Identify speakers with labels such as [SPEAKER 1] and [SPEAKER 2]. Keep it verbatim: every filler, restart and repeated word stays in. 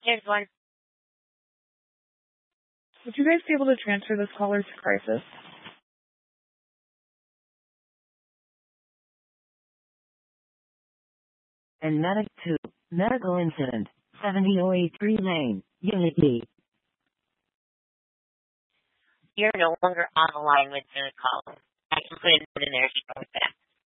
[SPEAKER 1] Here's one.
[SPEAKER 2] Would you guys be able to transfer this caller to crisis?
[SPEAKER 3] And medic two, medical incident, seventy oh eight Tree Lane, Unit B.
[SPEAKER 1] You're no longer on the line with the caller. I can put it in there if you want that.